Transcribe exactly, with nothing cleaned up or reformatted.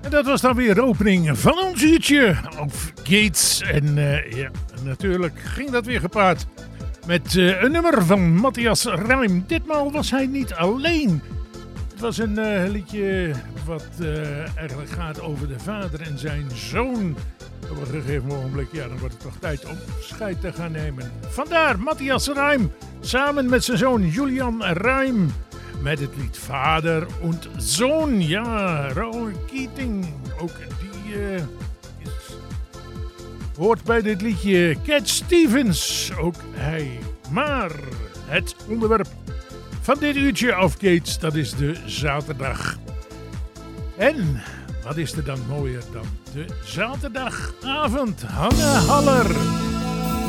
En dat was dan weer de opening van ons uurtje op Gates. En uh, ja, natuurlijk ging dat weer gepaard met uh, een nummer van Matthias Reim. Ditmaal was hij niet alleen. Het was een uh, liedje wat uh, eigenlijk gaat over de vader en zijn zoon. Op een gegeven ogenblik, ja, dan wordt het toch tijd om scheid te gaan nemen. Vandaar Matthias Reim samen met zijn zoon Julian Reim. Met het lied Vader und Zoon. Ja, Raoul Keating. Ook die uh, is, hoort bij dit liedje. Cat Stevens. Ook hij. Maar het onderwerp van dit uurtje of Gates, dat is de zaterdag. En wat is er dan mooier dan de zaterdagavond? Hanne Haller.